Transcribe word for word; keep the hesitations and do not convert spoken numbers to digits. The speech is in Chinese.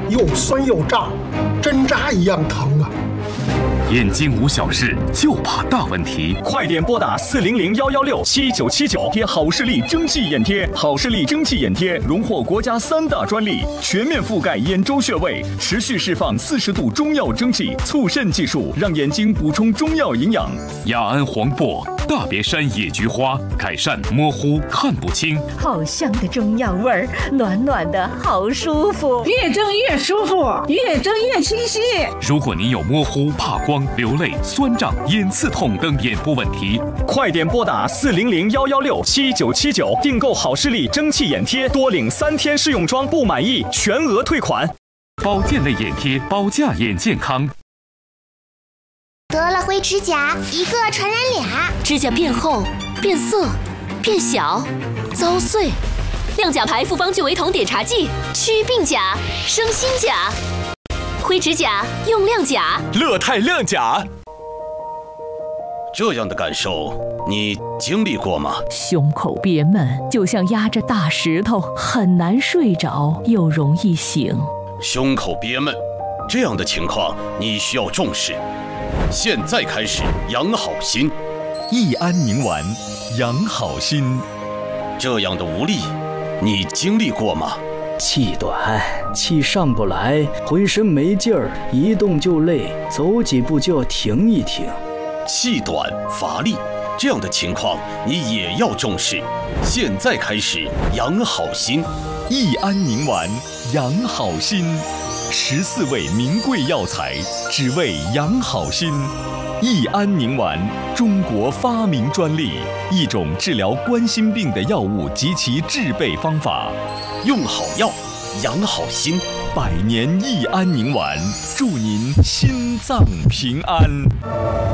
又酸又胀，针扎一样疼啊！ 眼睛无小事，就怕大问题。 快点拨打四零零幺幺六七九七九，贴好视力蒸汽眼贴。好视力蒸汽眼贴荣获国家三大专利，全面覆盖眼周穴位，持续释放四十度中药蒸汽，促渗技术让眼睛补充中药营养。 雅安黄柏、大别山野菊花，改善模糊看不清。 好香的中药味儿，暖暖的，好舒服。 越蒸越舒服，越蒸越清晰。 如果您有模糊、怕光、流泪、酸胀、眼刺痛等眼部问题， 快点拨打四零零幺幺六七九七九，订购好视力蒸汽眼贴，多领三天试用装，不满意全额退款。 保健类眼贴，保驾眼健康。 得了灰指甲，一个传染俩， 指甲变厚、变色、变小、遭碎。亮甲牌复方聚维酮碘茶剂，祛病甲，生新甲。灰指甲用亮甲， 乐泰亮甲。 这样的感受你经历过吗？ 胸口憋闷，就像压着大石头，很难睡着，又容易醒。 胸口憋闷，这样的情况你需要重视。现在开始养好心， 益安宁丸养好心。 这样的无力，你经历过吗？ 气短，气上不来，浑身没劲儿，一动就累，走几步就要停一停。 气短乏力，这样的情况你也要重视。现在开始养好心， 益安宁丸养好心，十四味名贵药材，只为养好心。益安宁丸，中国发明专利，一种治疗冠心病的药物及其制备方法。 用好药，养好心， 百年益安宁丸，祝您心脏平安。